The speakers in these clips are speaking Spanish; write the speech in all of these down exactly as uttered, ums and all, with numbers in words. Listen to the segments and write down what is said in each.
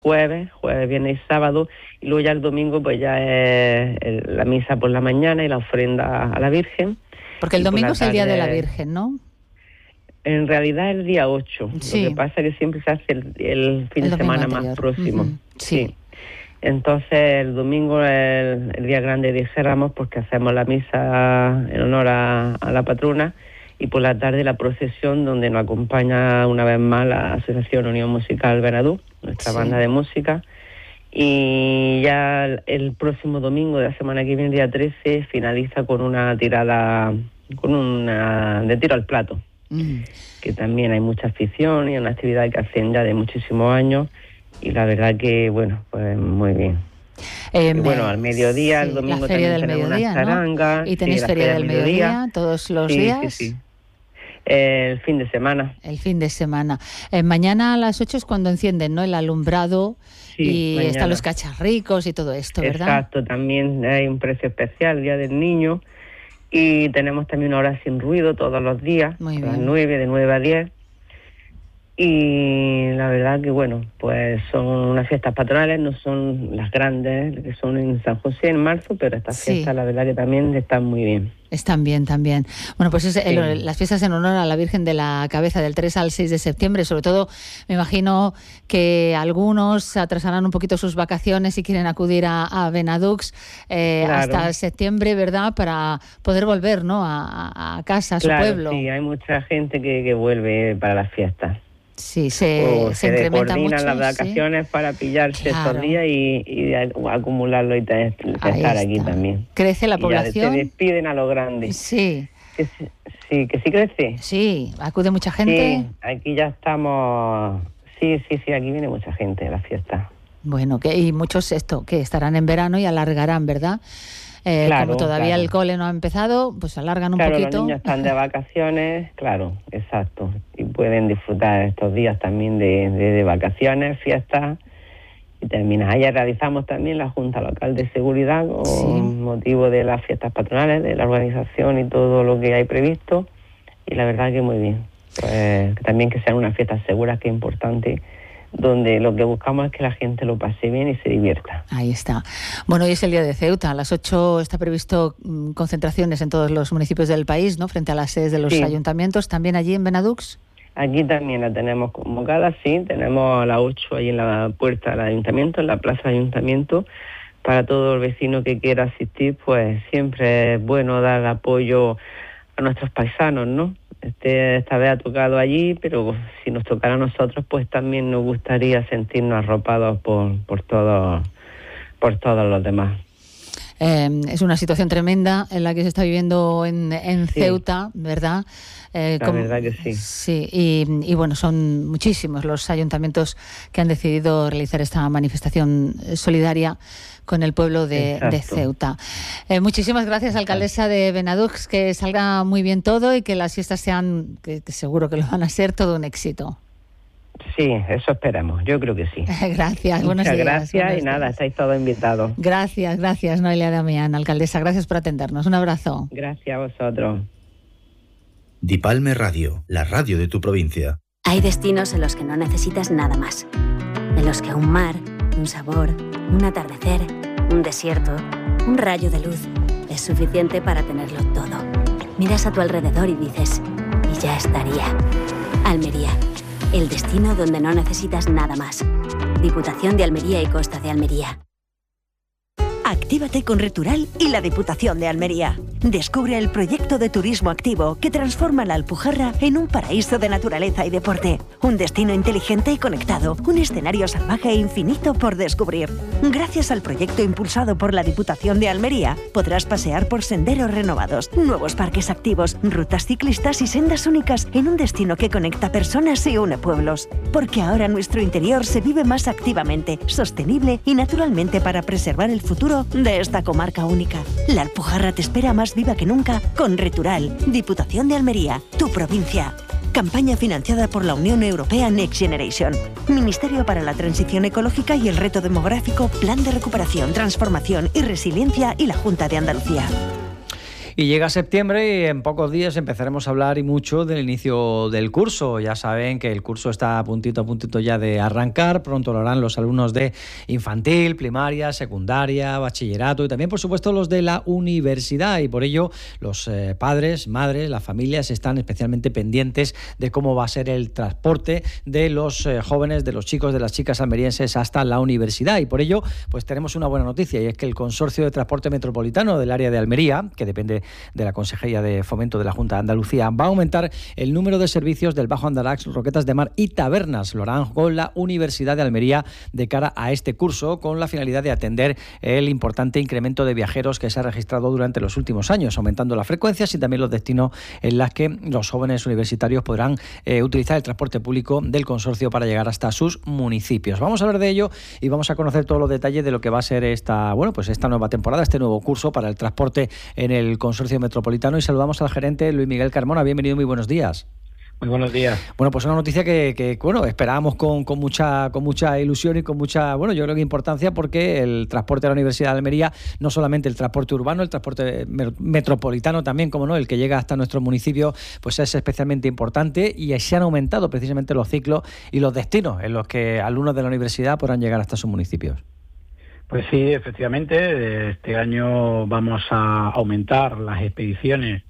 jueves, jueves, viernes y sábado, y luego ya el domingo pues ya es el, la misa por la mañana y la ofrenda a la Virgen. Porque el domingo es el Día de la Virgen, ¿no? En realidad es el día ocho, sí. Lo que pasa es que siempre se hace el, el fin el de semana anterior. más próximo. Uh-huh. Sí. sí. Entonces el domingo es el, el día grande, dijéramos, porque hacemos la misa en honor a, a la patrona, y por la tarde la procesión donde nos acompaña una vez más la Asociación Unión Musical Benadux, nuestra sí. banda de música. Y ya el, el próximo domingo de la semana que viene, el día trece, finaliza con una tirada, con una de tiro al plato. Mm. Que también hay mucha afición y una actividad que hacen ya de muchísimos años, y la verdad que, bueno, pues muy bien. Eh, y bueno, al mediodía, sí, el domingo la feria también del tenemos mediodía, una charanga. ¿no? ¿Y tenéis sí, feria, feria del mediodía, mediodía todos los sí, días? Sí, sí, eh, el fin de semana. El fin de semana. Eh, mañana a las ocho es cuando encienden, ¿no?, el alumbrado, sí, y mañana. Están los cacharricos y todo esto, ¿verdad? Exacto, también hay un precio especial, Día del Niño. Y tenemos también una hora sin ruido todos los días, Muy a bien. las nueve, de nueve a diez. Y la verdad que, bueno, pues son unas fiestas patronales, no son las grandes, que son en San José en marzo, pero estas sí. fiestas la verdad que también están muy bien. Están bien, también. Bueno, pues es sí. el, las fiestas en honor a la Virgen de la Cabeza del tres al seis de septiembre. Sobre todo, me imagino que algunos atrasarán un poquito sus vacaciones y quieren acudir a, a Benadux eh, claro. hasta septiembre, ¿verdad?, para poder volver, ¿no?, a, a casa, a su claro, pueblo. Sí, hay mucha gente que, que vuelve para las fiestas. Sí, se, o se, se incrementa coordinan mucho, las vacaciones sí. para pillarse claro. estos días y, y acumularlo y te, te estar aquí también. Crece la y población. Se despiden a lo grande. Sí. Que sí, sí, que sí crece. Sí, acude mucha gente. Sí, aquí ya estamos. Sí, sí, sí, aquí viene mucha gente a la fiesta. Bueno, que y muchos esto que estarán en verano y alargarán, ¿verdad? Eh, claro, como todavía claro. el cole no ha empezado, pues alargan un claro, poquito. Los niños están de vacaciones, claro, exacto. Y pueden disfrutar estos días también de, de, de vacaciones, fiestas. Y terminas. Ayer realizamos también la Junta Local de Seguridad con sí. motivo de las fiestas patronales, de la organización y todo lo que hay previsto. Y la verdad que muy bien. Pues también que sean unas fiestas seguras, que es importante, donde lo que buscamos es que la gente lo pase bien y se divierta. Ahí está. Bueno, hoy es el día de Ceuta. A las ocho está previsto mmm, concentraciones en todos los municipios del país, ¿no?, frente a las sedes de los sí. ayuntamientos. ¿También allí en Benadux? Aquí también la tenemos convocada, sí. Tenemos a las ocho ahí en la puerta del ayuntamiento, en la plaza del ayuntamiento. Para todo el vecino que quiera asistir, pues siempre es bueno dar apoyo a nuestros paisanos, ¿no? Este, esta vez ha tocado allí, pero si nos tocara a nosotros, pues también nos gustaría sentirnos arropados por, por, todo, por todos los demás. Eh, es una situación tremenda en la que se está viviendo en, en sí. Ceuta, ¿verdad? Eh, la como, verdad que sí. Sí, y, y bueno, son muchísimos los ayuntamientos que han decidido realizar esta manifestación solidaria con el pueblo de, de Ceuta. Eh, muchísimas gracias, alcaldesa de Benadux, que salga muy bien todo y que las fiestas sean, que, que seguro que lo van a ser, todo un éxito. Sí, eso esperamos, yo creo que sí. Gracias, buenos Muchas días. gracias buenos y nada, días. Estáis todos invitados. Gracias, gracias, Noelia Damián, alcaldesa, gracias por atendernos. Un abrazo. Gracias a vosotros. Dipalme Radio, la radio de tu provincia. Hay destinos en los que no necesitas nada más. En los que un mar, un sabor, un atardecer, un desierto, un rayo de luz es suficiente para tenerlo todo. Miras a tu alrededor y dices, y ya estaría. Almería, el destino donde no necesitas nada más. Diputación de Almería y Costa de Almería. Actívate con Retural y la Diputación de Almería. Descubre el proyecto de turismo activo que transforma la Alpujarra en un paraíso de naturaleza y deporte. Un destino inteligente y conectado. Un escenario salvaje e infinito por descubrir. Gracias al proyecto impulsado por la Diputación de Almería, podrás pasear por senderos renovados, nuevos parques activos, rutas ciclistas y sendas únicas en un destino que conecta personas y une pueblos. Porque ahora nuestro interior se vive más activamente, sostenible y naturalmente para preservar el futuro de esta comarca única. La Alpujarra te espera más viva que nunca con Retural, Diputación de Almería, tu provincia. Campaña financiada por la Unión Europea Next Generation. Ministerio para la Transición Ecológica y el Reto Demográfico, Plan de Recuperación, Transformación y Resiliencia y la Junta de Andalucía. Y llega septiembre y en pocos días empezaremos a hablar y mucho del inicio del curso. Ya saben que el curso está a puntito a puntito ya de arrancar. Pronto lo harán los alumnos de infantil, primaria, secundaria, bachillerato y también, por supuesto, los de la universidad. Y por ello los eh, padres, madres, las familias están especialmente pendientes de cómo va a ser el transporte de los eh, jóvenes, de los chicos, de las chicas almerienses hasta la universidad. Y por ello, pues tenemos una buena noticia, y es que el Consorcio de Transporte Metropolitano del área de Almería, que depende de la Consejería de Fomento de la Junta de Andalucía, va a aumentar el número de servicios del Bajo Andarax, Roquetas de Mar y Tabernas. Lo harán con la Universidad de Almería de cara a este curso, con la finalidad de atender el importante incremento de viajeros que se ha registrado durante los últimos años, aumentando las frecuencias y también los destinos en los que los jóvenes universitarios podrán eh, utilizar el transporte público del consorcio para llegar hasta sus municipios. Vamos a hablar de ello y vamos a conocer todos los detalles de lo que va a ser esta, bueno, pues esta nueva temporada, este nuevo curso para el transporte en el Consorcio Metropolitano. Y saludamos al gerente Luis Miguel Carmona. Bienvenido, muy buenos días. Muy buenos días. Bueno, pues una noticia que, que bueno, esperábamos con, con mucha con mucha ilusión y con mucha, bueno, yo creo que importancia, porque el transporte de la Universidad de Almería, no solamente el transporte urbano, el transporte metropolitano también, como no, el que llega hasta nuestro municipio, pues es especialmente importante, y se han aumentado precisamente los ciclos y los destinos en los que alumnos de la universidad podrán llegar hasta sus municipios. Pues sí, efectivamente, este año vamos a aumentar las expediciones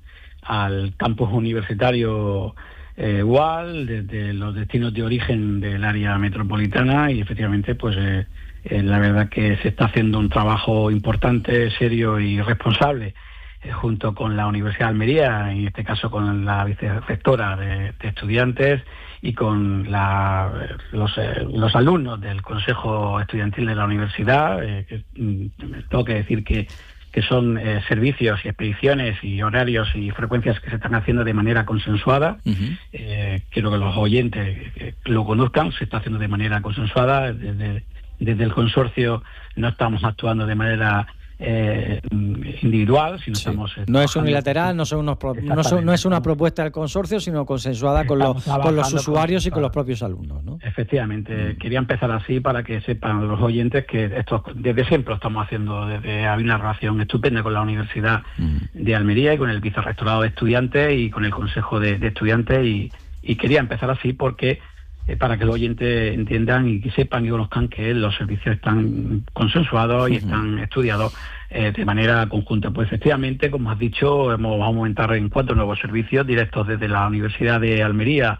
al campus universitario eh, U A L, desde los destinos de origen del área metropolitana, y efectivamente, pues eh, eh, la verdad que se está haciendo un trabajo importante, serio y responsable, eh, junto con la Universidad de Almería, en este caso con la vicerrectora de, de estudiantes, y con la, los, eh, los alumnos del Consejo Estudiantil de la Universidad. Eh, que, mm, tengo que decir que, que son eh, servicios y expediciones y horarios y frecuencias que se están haciendo de manera consensuada. Uh-huh. Eh, quiero que los oyentes eh, lo conozcan, se está haciendo de manera consensuada. Desde, desde el consorcio no estamos actuando de manera Eh, individual, sino sí. estamos eh, no es unilateral, no son unos pro, no, son, no es una propuesta del consorcio, sino consensuada con los, con los usuarios con, y con los propios alumnos, ¿no? Efectivamente, mm. quería empezar así para que sepan los oyentes que esto desde siempre lo estamos haciendo. Desde hay una relación estupenda con la Universidad mm. de Almería y con el vicerrectorado de estudiantes y con el Consejo de, de Estudiantes, y, y quería empezar así porque Eh, para que los oyentes entiendan y que sepan y conozcan que los servicios están consensuados y uh-huh. están estudiados eh, de manera conjunta. Pues efectivamente, como has dicho, hemos, vamos a aumentar en cuatro nuevos servicios directos desde la Universidad de Almería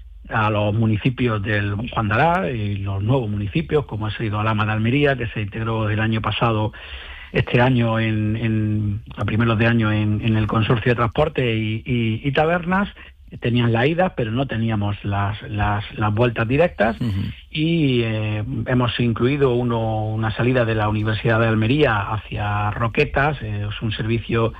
a los municipios del Juan de Arás y los nuevos municipios, como ha sido Alhama de Almería, que se integró el año pasado, este año, en, en a primeros de año en, en el Consorcio de Transporte y, y, y Tabernas. Tenían la ida, pero no teníamos las las, las vueltas directas. Uh-huh. Y eh, hemos incluido uno, una salida de la Universidad de Almería hacia Roquetas. Eh, es un servicio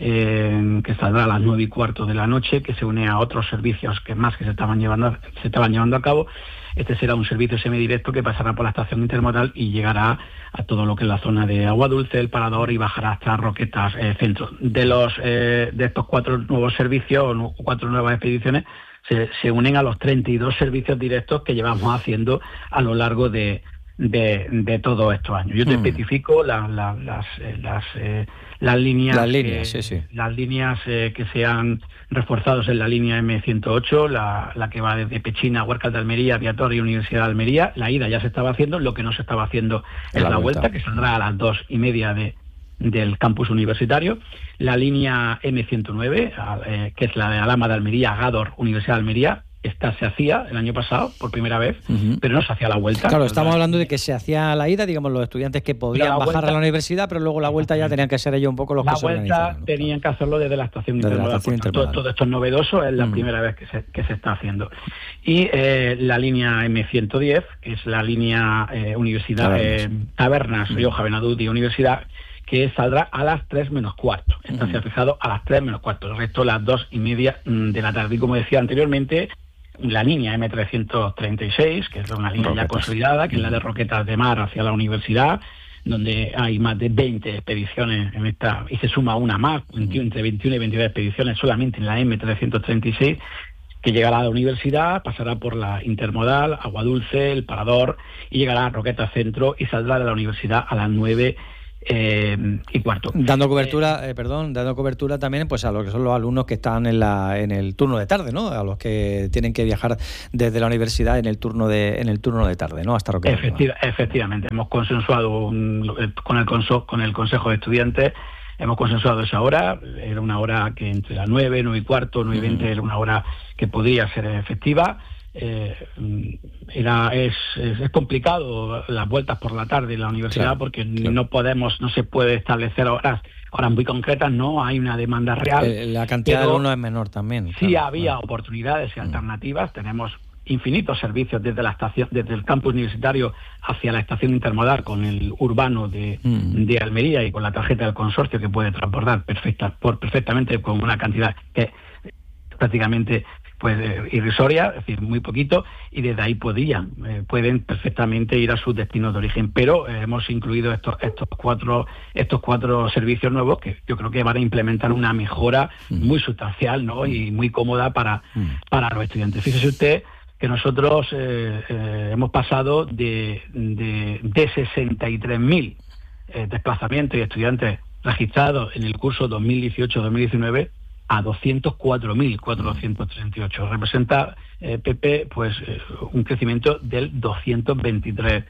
eh, que saldrá a las nueve y cuarto de la noche, que se une a otros servicios que más que se estaban llevando se estaban llevando a cabo. Este será un servicio semidirecto que pasará por la estación intermodal y llegará a todo lo que es la zona de Agua Dulce, el Parador, y bajará hasta Roquetas eh, Centro. De los eh, de estos cuatro nuevos servicios, o cuatro nuevas expediciones, se, se unen a los treinta y dos servicios directos que llevamos haciendo a lo largo de de, de todos estos años. Yo te mm. especifico la, la, las eh, las eh, las líneas las líneas, eh, sí, sí. las líneas eh, que se han reforzado en la línea eme ciento ocho, la, la que va desde Pechina, Huércal de Almería, Viator y Universidad de Almería. La ida ya se estaba haciendo, lo que no se estaba haciendo es la, la vuelta, vuelta, que saldrá a las dos y media de del campus universitario. La línea eme ciento nueve, eh, que es la de Alhama de Almería, Gádor, Universidad de Almería. Esta se hacía el año pasado por primera vez, uh-huh. pero no se hacía la vuelta. Claro, estamos hablando de que se hacía la ida, digamos, los estudiantes que podían bajar vuelta, a la universidad, pero luego la vuelta ya tenían que ser ellos un poco los la que se organizaban. La vuelta tenían que hacerlo desde la estación intermodal. Todo, todo esto es novedoso, es la uh-huh. primera vez que se, que se está haciendo. Y eh, la línea eme ciento diez, que es la línea eh, Universidad Tabernas, eh, Tabernas uh-huh. Rioja, Benadut y Universidad, que saldrá a las tres menos cuarto. Esta uh-huh. se ha fijado a las tres menos cuarto, el resto a las dos y media de la tarde. Y como decía anteriormente, la línea eme trescientos treinta y seis, que es una línea Roquetas. ya consolidada, que es la de Roquetas de Mar hacia la universidad, donde hay más de veinte expediciones en esta, y se suma una más, veintiuno, entre veintiuno y veintidós expediciones solamente en la eme trescientos treinta y seis, que llegará a la universidad, pasará por la intermodal, Agua Dulce, el Parador, y llegará a Roquetas Centro y saldrá de la universidad a las nueve eh, y cuarto. Dando cobertura, eh, perdón, dando cobertura también pues a lo que son los alumnos que están en la en el turno de tarde, ¿no? A los que tienen que viajar desde la universidad en el turno de en el turno de tarde, ¿no? Hasta Roquetas. Efectiva, efectivamente, hemos consensuado un, con el conso, con el Consejo de Estudiantes, hemos consensuado esa hora. Era una hora que entre las nueve, nueve y cuarto, nueve y veinte, era una hora que podría ser efectiva. Eh, era es, es, es complicado las vueltas por la tarde en la universidad, claro, porque claro. no podemos, no se puede establecer horas horas muy concretas, no hay una demanda real. Eh, la cantidad de alumnos es menor también. Sí, claro, había claro. oportunidades y alternativas. Mm. Tenemos infinitos servicios desde la estación, desde el campus universitario hacia la estación intermodal con el urbano de, mm. de Almería y con la tarjeta del consorcio que puede transportar perfecta, por perfectamente con una cantidad que prácticamente pues eh, irrisoria, es decir, muy poquito, y desde ahí podían, eh, pueden perfectamente ir a sus destinos de origen, pero eh, hemos incluido estos estos cuatro estos cuatro servicios nuevos que yo creo que van a implementar una mejora mm. muy sustancial, ¿no? y muy cómoda para, mm. para los estudiantes. Fíjese usted que nosotros eh, eh, hemos pasado de, de, de sesenta y tres mil eh, desplazamientos y estudiantes registrados en el curso dos mil dieciocho dos mil diecinueve a doscientos cuatro mil cuatrocientos treinta y ocho. Representa, eh, Pepe, pues eh, un crecimiento del doscientos veintitrés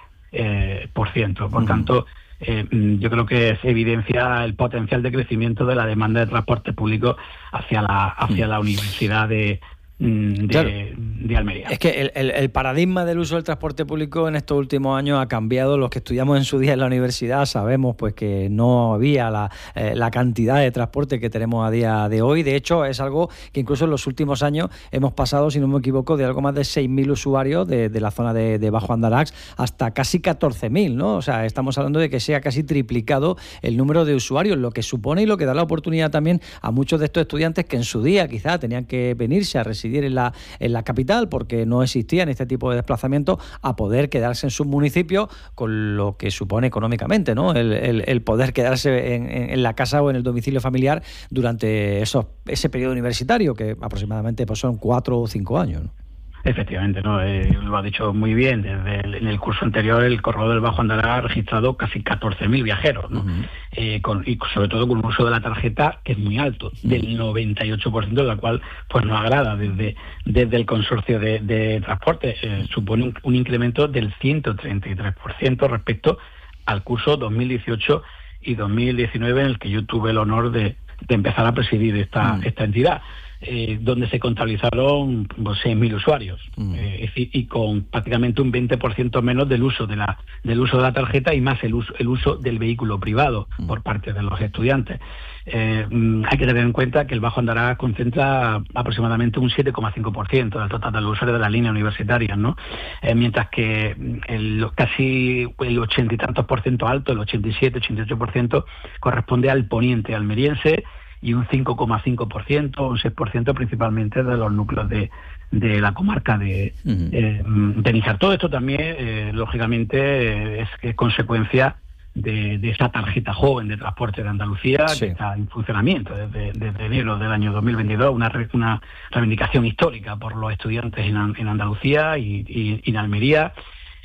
por ciento. Por uh-huh. tanto, eh, yo creo que se evidencia el potencial de crecimiento de la demanda de transporte público hacia la hacia uh-huh. la Universidad de De, claro. de Almería. Es que el, el, el paradigma del uso del transporte público en estos últimos años ha cambiado. Los que estudiamos en su día en la universidad sabemos pues que no había la, eh, la cantidad de transporte que tenemos a día de hoy. De hecho, es algo que incluso en los últimos años hemos pasado, si no me equivoco, de algo más de seis mil usuarios de, de la zona de, de Bajo Andarax hasta casi catorce mil, ¿no? O sea, estamos hablando de que se ha casi triplicado el número de usuarios, lo que supone y lo que da la oportunidad también a muchos de estos estudiantes que en su día quizá tenían que venirse a residir en la, en la capital porque no existían este tipo de desplazamientos, a poder quedarse en sus municipios con lo que supone económicamente, ¿no? El, el, el poder quedarse en, en, en la casa o en el domicilio familiar durante esos, ese periodo universitario que aproximadamente pues, son cuatro o cinco años, ¿no? Efectivamente, no eh, lo ha dicho muy bien. Desde el, en el curso anterior, el corredor del Bajo Andarax ha registrado casi catorce mil viajeros, ¿no? Uh-huh. eh, con, y sobre todo con un uso de la tarjeta que es muy alto, uh-huh. del noventa y ocho por ciento, de la cual pues nos agrada desde, desde el consorcio de, de transporte. Eh, supone un, un incremento del ciento treinta y tres por ciento respecto al curso dos mil dieciocho y dos mil diecinueve, en el que yo tuve el honor de, de empezar a presidir esta, uh-huh. esta entidad. Eh, donde se contabilizaron pues, seis mil usuarios, mm. eh, es decir, y con prácticamente un veinte por ciento menos del uso de la del uso de la tarjeta y más el uso el uso del vehículo privado mm. por parte de los estudiantes. Eh, hay que tener en cuenta que el Bajo Andarax concentra aproximadamente un siete coma cinco por ciento del total de los usuarios de las líneas universitarias, ¿no? Eh, mientras que el casi el ochenta y tantos por ciento alto, el ochenta y siete, ochenta y ocho por ciento corresponde al poniente almeriense, y un cinco coma cinco por ciento, un seis por ciento principalmente de los núcleos de, de la comarca de, uh-huh. eh, de Níjar. Todo esto también, eh, lógicamente, eh, es, es consecuencia de, de esa tarjeta joven de transporte de Andalucía, sí. que está en funcionamiento desde, desde enero del año dos mil veintidós, una, una reivindicación histórica por los estudiantes en, en Andalucía y, y, y en Almería.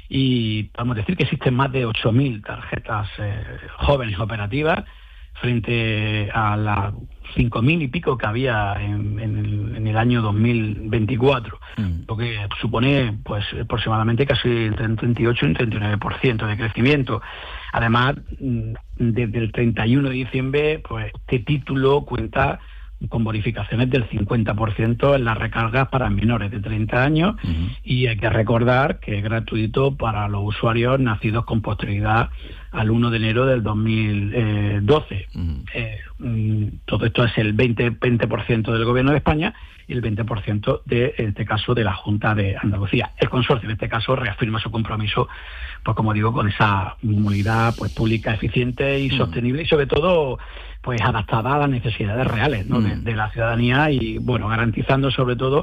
Y vamos a decir que existen más de ocho mil tarjetas eh, jóvenes operativas, frente a las cinco mil y pico que había en, en, el, en el año dos mil veinticuatro, mm. lo que supone pues aproximadamente casi entre un treinta y ocho y un treinta y nueve por ciento de crecimiento. Además, desde el treinta y uno de diciembre, pues este título cuenta con bonificaciones del cincuenta por ciento en las recargas para menores de treinta años, uh-huh. y hay que recordar que es gratuito para los usuarios nacidos con posterioridad al uno de enero del dos mil doce. Uh-huh. Eh, todo esto es el veinte por ciento del Gobierno de España y el veinte por ciento de, en este caso, de la Junta de Andalucía. El consorcio, en este caso, reafirma su compromiso, pues como digo, con esa movilidad pues pública, eficiente y uh-huh. sostenible, y sobre todo pues adaptada a las necesidades reales, ¿no? mm. de, de la ciudadanía, y bueno, garantizando sobre todo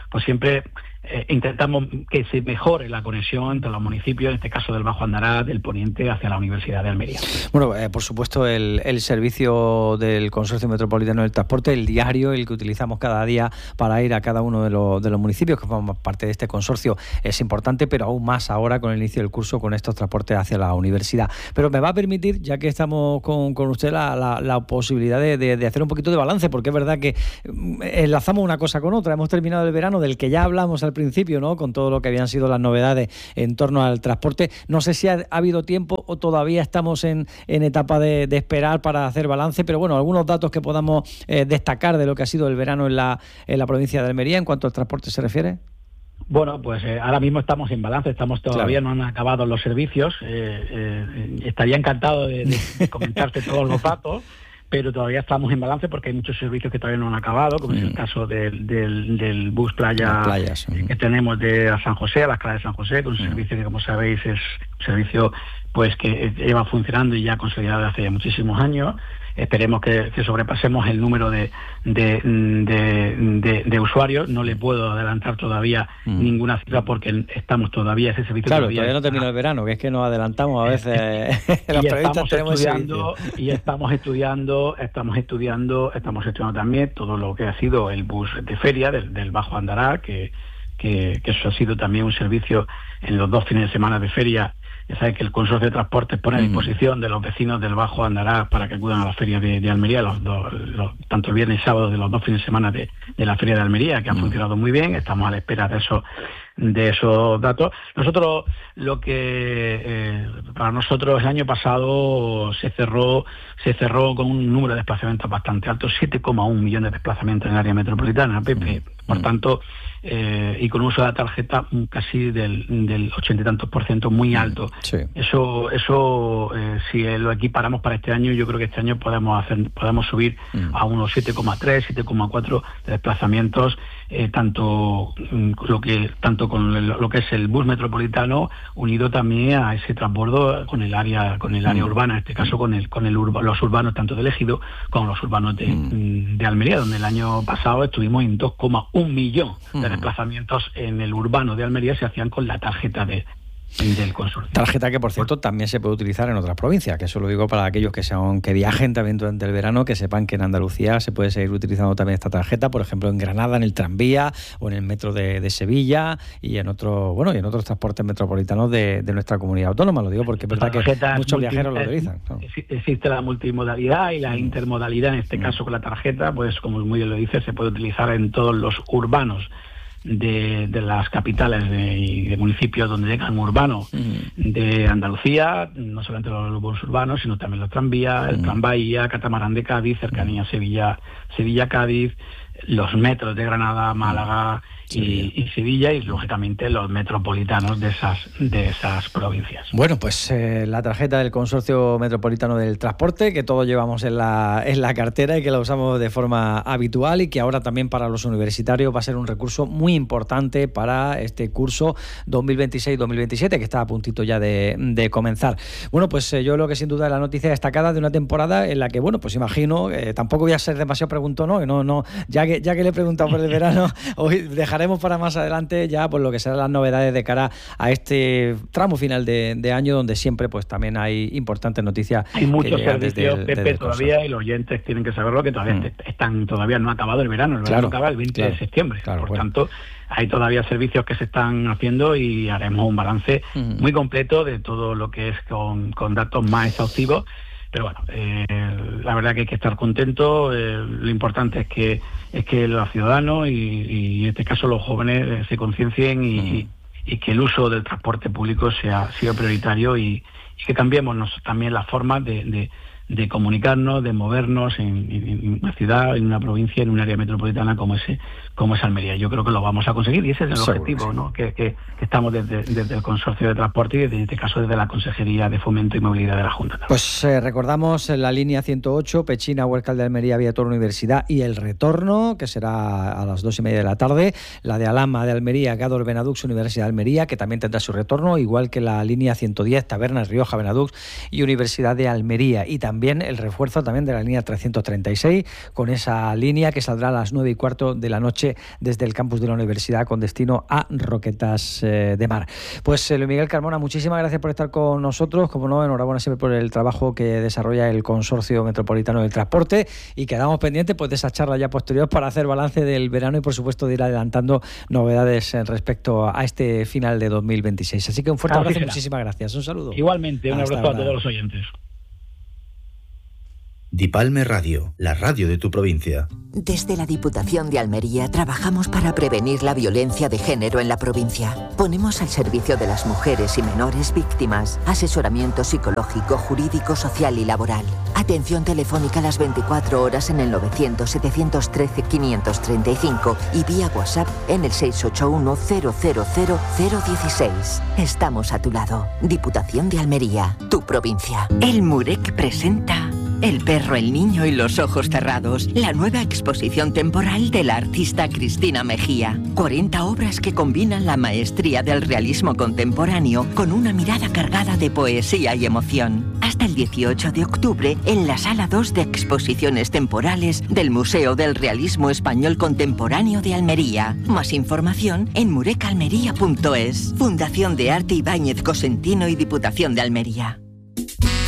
pues siempre eh, intentamos que se mejore la conexión entre los municipios, en este caso del Bajo Andará, del Poniente, hacia la Universidad de Almería. Bueno, eh, por supuesto, el, el servicio del Consorcio Metropolitano del Transporte, el diario, el que utilizamos cada día para ir a cada uno de los, de los municipios que forman parte de este consorcio, es importante, pero aún más ahora con el inicio del curso, con estos transportes hacia la universidad. Pero me va a permitir, ya que estamos con, con usted, la, la, la posibilidad de, de, de hacer un poquito de balance, porque es verdad que enlazamos una cosa con otra. Hemos terminado el verano, del que ya hablamos al principio, ¿no?, con todo lo que habían sido las novedades en torno al transporte. No sé si ha, ha habido tiempo o todavía estamos en, en etapa de, de esperar para hacer balance, pero bueno, algunos datos que podamos eh, destacar de lo que ha sido el verano en la, en la provincia de Almería en cuanto al transporte se refiere. Bueno, pues eh, ahora mismo estamos en balance, estamos todavía claro. no han acabado los servicios. Eh, eh, estaría encantado de, de, de comentarte todos los datos, pero todavía estamos en balance porque hay muchos servicios que todavía no han acabado, como mm. es el caso del, del, del bus playa playas, uh-huh. que tenemos de San José, a las Calas de San José, con un uh-huh. servicio que, como sabéis, es un servicio pues que lleva funcionando y ya consolidado desde hace muchísimos años. Esperemos que, que sobrepasemos el número de, de, de, de, de usuarios. No le puedo adelantar todavía mm. ninguna cifra porque estamos todavía ese servicio. Claro, todavía, todavía no termina el verano, que es que nos adelantamos a veces. Los periodistas tenemos estudiando y estamos estudiando, estamos estudiando, estamos estudiando también todo lo que ha sido el bus de feria del, del Bajo Andará, que, que, que eso ha sido también un servicio en los dos fines de semana de feria. Ya sabes que el Consorcio de Transportes pone a disposición de los vecinos del Bajo Andará para que acudan a la feria de, de Almería, los, dos, los, tanto el viernes y sábado de los dos fines de semana de, de la feria de Almería, que ha funcionado muy bien. Estamos a la espera de eso, de esos datos. Nosotros, lo que eh, para nosotros el año pasado se cerró se cerró con un número de desplazamientos bastante alto, siete coma uno millones de desplazamientos en el área metropolitana, Pepe. Por tanto, eh, y con uso de la tarjeta casi del, del ochenta y tantos por ciento, muy alto. Sí. Eso, eso eh, si lo equiparamos para este año, yo creo que este año podemos hacer, podemos subir mm. a unos siete coma tres, siete coma cuatro de desplazamientos, eh, tanto lo que tanto con el, lo que es el bus metropolitano, unido también a ese transbordo con el área, con el área mm. urbana, en este caso con el, con el urba, los urbanos tanto del Ejido como los urbanos de, mm. de Almería, donde el año pasado estuvimos en dos coma uno millón de desplazamientos en el urbano de Almería se hacían con la tarjeta de del consorcio. Tarjeta que, por cierto, también se puede utilizar en otras provincias, que eso lo digo para aquellos que sean que viajen también durante el verano, que sepan que en Andalucía se puede seguir utilizando también esta tarjeta, por ejemplo en Granada en el tranvía o en el metro de, de Sevilla y en otros, bueno, y en otros transportes metropolitanos de, de nuestra comunidad autónoma. Lo digo porque es verdad que muchos multi, viajeros lo utilizan, ¿no? Existe la multimodalidad y la mm. intermodalidad, en este mm. caso con la tarjeta, pues como muy bien lo dice, se puede utilizar en todos los urbanos de, de las capitales de, y de municipios donde llegan urbanos uh-huh. de Andalucía, no solamente los buses urbanos, sino también los tranvías, uh-huh. el tranvía, Catamarán de Cádiz, cercanía uh-huh. Sevilla, Sevilla-Cádiz, los metros de Granada, Málaga y, y Sevilla, y lógicamente los metropolitanos de esas de esas provincias. Bueno, pues eh, la tarjeta del Consorcio Metropolitano del Transporte, que todos llevamos en la, en la cartera y que la usamos de forma habitual, y que ahora también para los universitarios va a ser un recurso muy importante para este curso dos mil veintiséis dos mil veintisiete, que está a puntito ya de, de comenzar. Bueno, pues eh, yo lo que sin duda es la noticia destacada de una temporada en la que, bueno, pues imagino, eh, tampoco voy a ser demasiado preguntón, ¿no? no, no ya que ya que le he preguntado por el verano, hoy dejaremos para más adelante ya por lo que serán las novedades de cara a este tramo final de, de año, donde siempre pues también hay importantes noticias. Hay muchos servicios, el, Pepe, todavía, y los oyentes tienen que saberlo, que todavía mm. están todavía no ha acabado el verano, el verano claro, acaba el veinte claro, de septiembre, claro, por bueno. tanto hay todavía servicios que se están haciendo y haremos un balance mm. muy completo de todo lo que es con, con datos más exhaustivos. Pero bueno, eh, la verdad que hay que estar contento. Eh, lo importante es que es que los ciudadanos y, y en este caso los jóvenes eh, se conciencien y, mm. y, y que el uso del transporte público sea, sea prioritario y, y que cambiemos también las formas de, de, de comunicarnos, de movernos en, en una ciudad, en una provincia, en un área metropolitana como ese, como es Almería. Yo creo que lo vamos a conseguir y ese es el Seguro, objetivo, sí. ¿no? Que, que, que estamos desde, desde el Consorcio de Transporte y desde, en este caso desde la Consejería de Fomento y Movilidad de la Junta. Pues eh, recordamos la línea ciento ocho, Pechina, Huércal de Almería, Vía Toro, Universidad, y el retorno, que será a las dos y media de la tarde, la de Alhama de Almería, Gádor, Benadux, Universidad de Almería, que también tendrá su retorno, igual que la línea ciento diez, Tabernas, Rioja, Benadux y Universidad de Almería. Y también también el refuerzo también de la línea trescientos treinta y seis, con esa línea que saldrá a las nueve y cuarto de la noche desde el campus de la universidad con destino a Roquetas eh, de Mar. Pues eh, Luis Miguel Carmona, muchísimas gracias por estar con nosotros. Como no, enhorabuena siempre por el trabajo que desarrolla el Consorcio Metropolitano del Transporte, y quedamos pendientes pues de esa charla ya posterior para hacer balance del verano y por supuesto de ir adelantando novedades respecto a este final de dos mil veintiséis. Así que un fuerte abrazo y muchísimas gracias. Un saludo. Igualmente, un Hasta abrazo ahora. a todos los oyentes. Dipalme Radio, la radio de tu provincia. Desde la Diputación de Almería trabajamos para prevenir la violencia de género en la provincia. Ponemos al servicio de las mujeres y menores víctimas asesoramiento psicológico, jurídico, social y laboral. Atención telefónica las veinticuatro horas en el novecientos, setecientos trece, quinientos treinta y cinco y vía WhatsApp en el seis ocho uno, cero cero cero, cero dieciséis. Estamos a tu lado. Diputación de Almería, tu provincia. El Murek presenta El perro, el niño y los ojos cerrados, la nueva exposición temporal de la artista Cristina Mejía. cuarenta obras que combinan la maestría del realismo contemporáneo con una mirada cargada de poesía y emoción. Hasta el dieciocho de octubre en la Sala dos de Exposiciones Temporales del Museo del Realismo Español Contemporáneo de Almería. Más información en murecalmería punto es. Fundación de Arte Ibáñez Cosentino y Diputación de Almería.